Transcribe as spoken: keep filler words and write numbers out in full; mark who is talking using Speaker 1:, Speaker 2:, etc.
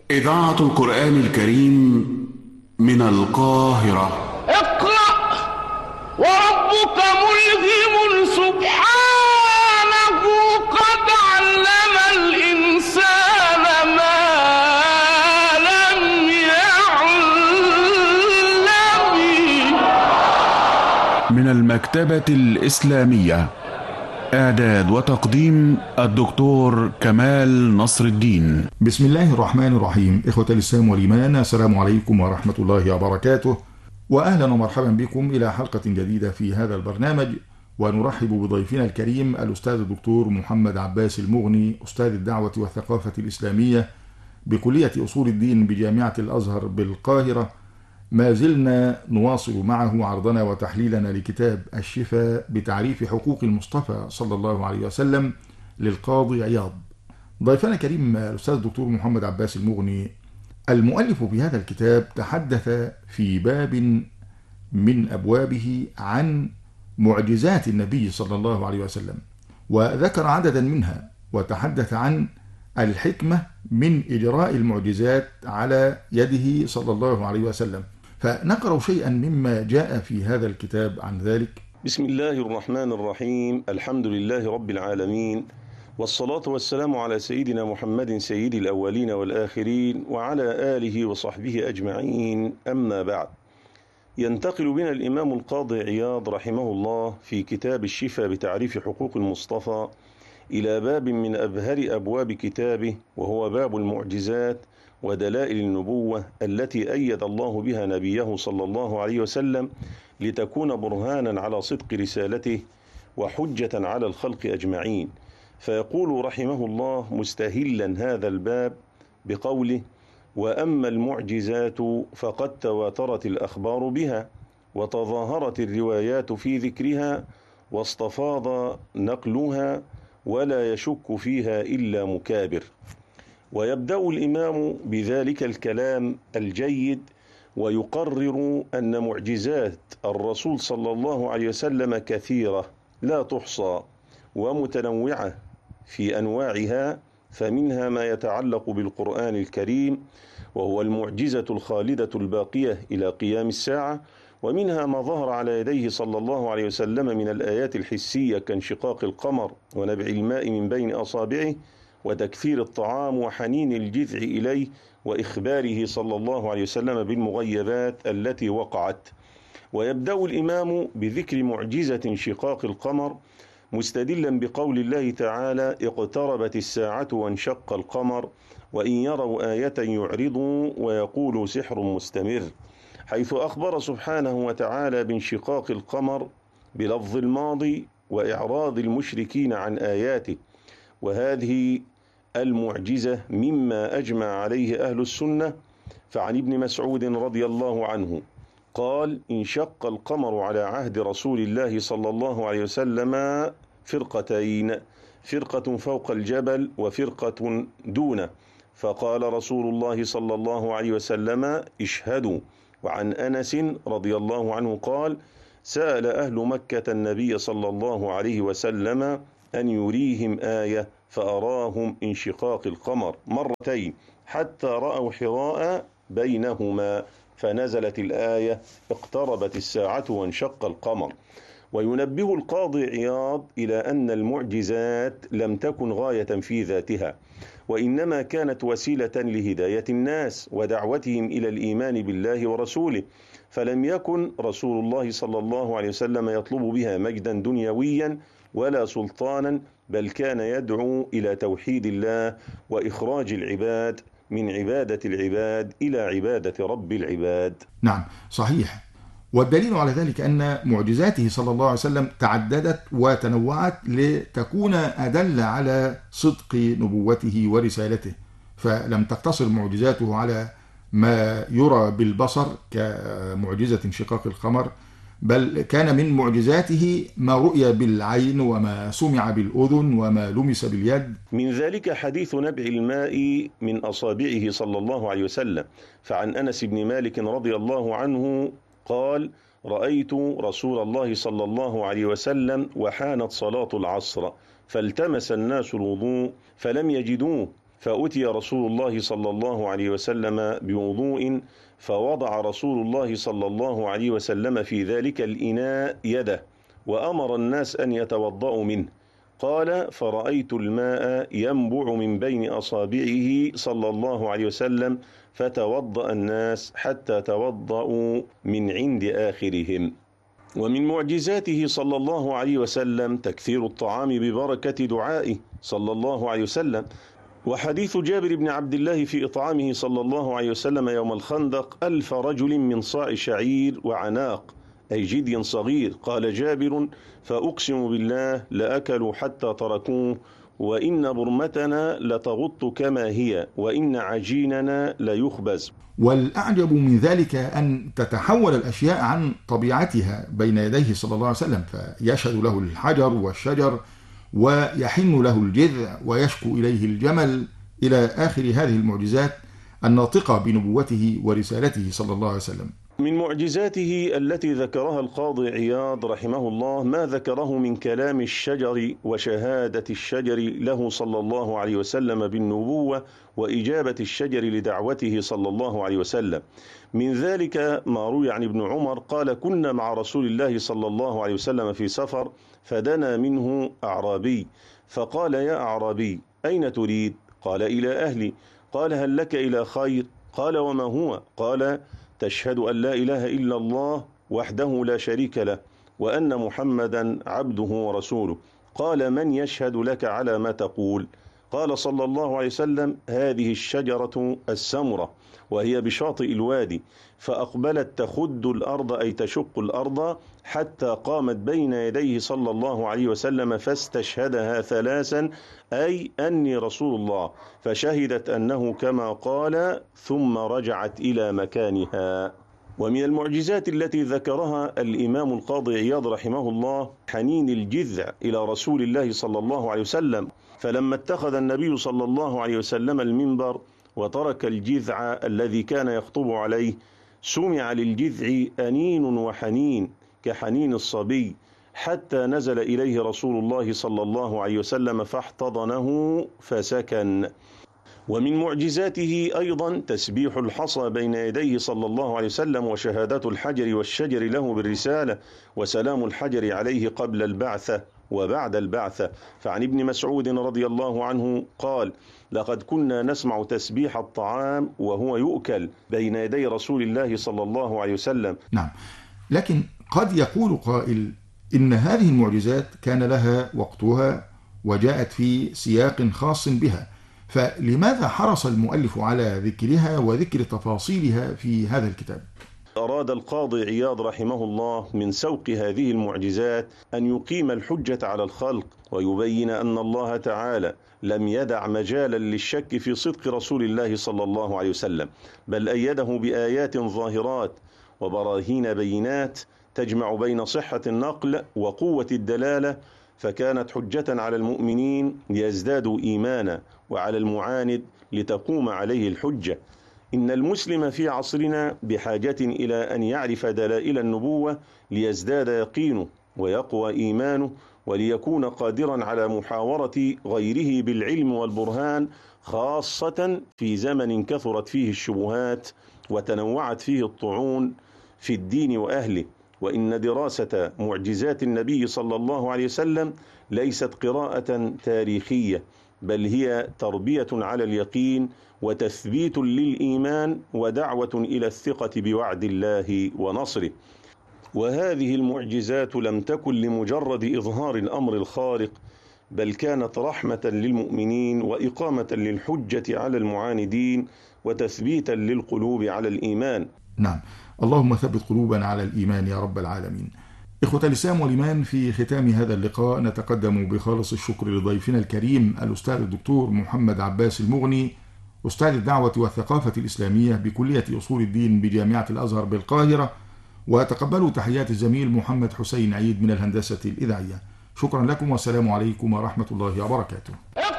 Speaker 1: إذاعة القرآن الكريم من القاهرة.
Speaker 2: اقرأ وربك ملهم سبحانه قد علم الإنسان ما لم يعلم.
Speaker 1: من المكتبة الإسلامية، إعداد وتقديم الدكتور كمال نصر الدين.
Speaker 3: بسم الله الرحمن الرحيم. إخوة الإسلام والإيمان، السلام عليكم ورحمة الله وبركاته، وأهلا ومرحبا بكم إلى حلقة جديدة في هذا البرنامج. ونرحب بضيفنا الكريم الأستاذ الدكتور محمد عباس المغني، أستاذ الدعوة والثقافة الإسلامية بكلية أصول الدين بجامعة الأزهر بالقاهرة. ما زلنا نواصل معه عرضنا وتحليلنا لكتاب الشفاء بتعريف حقوق المصطفى صلى الله عليه وسلم للقاضي عياض. ضيفنا الكريم الأستاذ الدكتور محمد عباس المغني، المؤلف في هذا الكتاب تحدث في باب من أبوابه عن معجزات النبي صلى الله عليه وسلم، وذكر عددا منها، وتحدث عن الحكمة من إجراء المعجزات على يده صلى الله عليه وسلم. فنقرأ شيئا مما جاء في هذا الكتاب عن ذلك.
Speaker 4: بسم الله الرحمن الرحيم. الحمد لله رب العالمين، والصلاة والسلام على سيدنا محمد سيد الأولين والآخرين، وعلى آله وصحبه أجمعين، أما بعد. ينتقل بنا الإمام القاضي عياض رحمه الله في كتاب الشفاء بتعريف حقوق المصطفى إلى باب من أبهر أبواب كتابه، وهو باب المعجزات ودلائل النبوة التي أيد الله بها نبيه صلى الله عليه وسلم لتكون برهانا على صدق رسالته وحجة على الخلق أجمعين. فيقول رحمه الله مستهلا هذا الباب بقوله: وأما المعجزات فقد تواترت الأخبار بها، وتظاهرت الروايات في ذكرها، واستفاض نقلها، ولا يشك فيها إلا مكابر. ويبدأ الإمام بذلك الكلام الجيد، ويقرر أن معجزات الرسول صلى الله عليه وسلم كثيرة لا تحصى ومتنوعة في أنواعها، فمنها ما يتعلق بالقرآن الكريم وهو المعجزة الخالدة الباقية إلى قيام الساعة، ومنها ما ظهر على يديه صلى الله عليه وسلم من الآيات الحسية كانشقاق القمر ونبع الماء من بين أصابعه وتكثير الطعام وحنين الجذع إليه وإخباره صلى الله عليه وسلم بالمغيبات التي وقعت. ويبدأ الإمام بذكر معجزة انشقاق القمر مستدلا بقول الله تعالى: اقتربت الساعة وانشق القمر وإن يروا آية يعرضوا ويقولوا سحر مستمر، حيث أخبر سبحانه وتعالى بانشقاق القمر بلفظ الماضي وإعراض المشركين عن آياته. وهذه المعجزة مما أجمع عليه أهل السنة. فعن ابن مسعود رضي الله عنه قال: انشق القمر على عهد رسول الله صلى الله عليه وسلم فرقتين، فرقة فوق الجبل وفرقة دونه، فقال رسول الله صلى الله عليه وسلم: اشهدوا. وعن أنس رضي الله عنه قال: سأل أهل مكة النبي صلى الله عليه وسلم أن يريهم آية فأراهم انشقاق القمر مرتين حتى رأوا حراء بينهما، فنزلت الآية: اقتربت الساعة وانشق القمر. وينبه القاضي عياض إلى أن المعجزات لم تكن غاية في ذاتها، وإنما كانت وسيلة لهداية الناس ودعوتهم إلى الإيمان بالله ورسوله، فلم يكن رسول الله صلى الله عليه وسلم يطلب بها مجدا دنيويا ولا سلطانا، بل كان يدعو إلى توحيد الله وإخراج العباد من عبادة العباد إلى عبادة رب العباد.
Speaker 3: نعم، صحيح. والدليل على ذلك أن معجزاته صلى الله عليه وسلم تعددت وتنوعت لتكون أدل على صدق نبوته ورسالته، فلم تقتصر معجزاته على ما يرى بالبصر كمعجزة انشقاق القمر، بل كان من معجزاته ما رؤي بالعين وما سمع بالأذن وما لمس باليد.
Speaker 4: من ذلك حديث نبع الماء من أصابعه صلى الله عليه وسلم. فعن أنس بن مالك رضي الله عنه قال: رأيت رسول الله صلى الله عليه وسلم وحانت صلاة العصر، فالتمس الناس الوضوء فلم يجدوه، فأتي رسول الله صلى الله عليه وسلم بوضوء، فوضع رسول الله صلى الله عليه وسلم في ذلك الإناء يده وأمر الناس أن يتوضأوا منه. قال: فرأيت الماء ينبع من بين أصابعه صلى الله عليه وسلم، فتوضأ الناس حتى توضأوا من عند آخرهم. ومن معجزاته صلى الله عليه وسلم تكثير الطعام ببركة دعائه صلى الله عليه وسلم. وحديث جابر بن عبد الله في إطعامه صلى الله عليه وسلم يوم الخندق ألف رجل من صاع شعير وعناق، أي جدي صغير. قال جابر: فأقسم بالله لأكلوا حتى تركوه، وإن برمتنا لتغط كما هي، وإن عجيننا ليخبز.
Speaker 3: والأعجب من ذلك أن تتحول الأشياء عن طبيعتها بين يديه صلى الله عليه وسلم، فيشهد له الحجر والشجر، ويحن له الجذع، ويشكو إليه الجمل، إلى آخر هذه المعجزات الناطقة بنبوته ورسالته صلى الله عليه وسلم.
Speaker 4: من معجزاته التي ذكرها القاضي عياض رحمه الله ما ذكره من كلام الشجر وشهادة الشجر له صلى الله عليه وسلم بالنبوة، وإجابة الشجر لدعوته صلى الله عليه وسلم. من ذلك ما روي عن ابن عمر قال: كنا مع رسول الله صلى الله عليه وسلم في سفر، فدنا منه أعرابي فقال: يا أعرابي، أين تريد؟ قال: إلى أهلي. قال: هل لك إلى خير؟ قال: وما هو؟ قال: تشهد أن لا إله إلا الله وحده لا شريك له، وأن محمدا عبده ورسوله. قال: من يشهد لك على ما تقول؟ قال صلى الله عليه وسلم: هذه الشجرة السمرة، وهي بشاطئ الوادي. فأقبلت تخد الأرض، أي تشق الأرض، حتى قامت بين يديه صلى الله عليه وسلم فاستشهدها ثلاثا، أي أني رسول الله، فشهدت أنه كما قال، ثم رجعت إلى مكانها. ومن المعجزات التي ذكرها الإمام القاضي عياض رحمه الله حنين الجذع إلى رسول الله صلى الله عليه وسلم. فلما اتخذ النبي صلى الله عليه وسلم المنبر وترك الجذع الذي كان يخطب عليه، سمع للجذع أنين وحنين كحنين الصبي، حتى نزل إليه رسول الله صلى الله عليه وسلم فاحتضنه فسكن. ومن معجزاته أيضا تسبيح الحصى بين يديه صلى الله عليه وسلم، وشهادة الحجر والشجر له بالرسالة، وسلام الحجر عليه قبل البعثة وبعد البعثة. فعن ابن مسعود رضي الله عنه قال: لقد كنا نسمع تسبيح الطعام وهو يؤكل بين يدي رسول الله صلى الله عليه وسلم.
Speaker 3: نعم، لكن قد يقول قائل إن هذه المعجزات كان لها وقتها وجاءت في سياق خاص بها، فلماذا حرص المؤلف على ذكرها وذكر تفاصيلها في هذا الكتاب؟
Speaker 4: أراد القاضي عياض رحمه الله من سوق هذه المعجزات أن يقيم الحجة على الخلق، ويبين أن الله تعالى لم يدع مجالا للشك في صدق رسول الله صلى الله عليه وسلم، بل أيده بآيات ظاهرات وبراهين بينات تجمع بين صحة النقل وقوة الدلالة، فكانت حجة على المؤمنين ليزدادوا إيمانا، وعلى المعاند لتقوم عليه الحجة. إن المسلم في عصرنا بحاجة إلى أن يعرف دلائل النبوة ليزداد يقينه ويقوى إيمانه، وليكون قادرا على محاورة غيره بالعلم والبرهان، خاصة في زمن كثرت فيه الشبهات وتنوعت فيه الطعون في الدين وأهله. وإن دراسة معجزات النبي صلى الله عليه وسلم ليست قراءة تاريخية، بل هي تربية على اليقين وتثبيت للإيمان ودعوة إلى الثقة بوعد الله ونصره. وهذه المعجزات لم تكن لمجرد إظهار الأمر الخارق، بل كانت رحمة للمؤمنين وإقامة للحجة على المعاندين وتثبيتا للقلوب على الإيمان.
Speaker 3: نعم، اللهم ثبت قلوبنا على الإيمان يا رب العالمين. إخوة الإسلام والإيمان، في ختام هذا اللقاء نتقدم بخالص الشكر لضيفنا الكريم الأستاذ الدكتور محمد عباس المغني، أستاذ الدعوة والثقافة الإسلامية بكلية أصول الدين بجامعة الأزهر بالقاهرة، وتقبلوا تحيات الزميل محمد حسين عيد من الهندسة الإذاعية. شكرا لكم، والسلام عليكم ورحمة الله وبركاته.